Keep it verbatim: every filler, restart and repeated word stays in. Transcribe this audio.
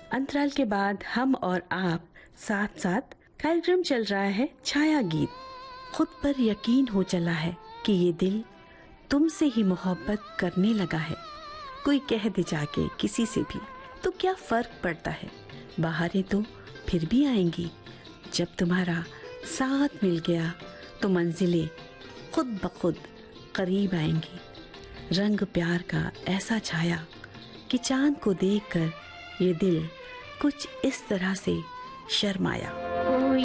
अंतराल के बाद हम और आप साथ साथ कार्यक्रम चल रहा है छाया गीत। खुद पर यकीन हो चला है कि ये दिल तुमसे ही मोहब्बत करने लगा है। कोई कह दे जाके किसी से भी तो क्या फर्क पड़ता है, बाहरें तो फिर भी आएंगी। जब तुम्हारा साथ मिल गया तो मंजिलें खुद ब खुद करीब आएंगी। रंग प्यार का ऐसा छाया कि चांद को देखकर ये दिल कुछ इस तरह से शर्माया।